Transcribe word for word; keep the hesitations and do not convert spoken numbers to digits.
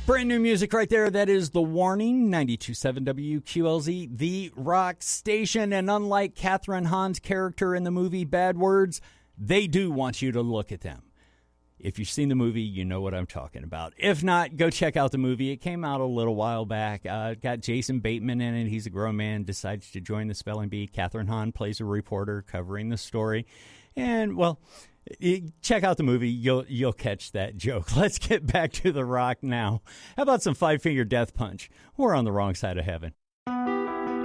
Brand new music right there. That is The Warning, ninety-two point seven W Q L Z, the rock station. And unlike Catherine Hahn's character in the movie Bad Words, they do want you to look at them. If you've seen the movie, you know what I'm talking about. If not, go check out the movie. It came out a little while back. Uh, got Jason Bateman in it. He's a grown man, decides to join the spelling bee. Catherine Hahn plays a reporter covering the story. And, well, check out the movie. You'll you'll catch that joke. Let's get back to the rock now. How about some Five Finger Death Punch? We're on the wrong side of heaven.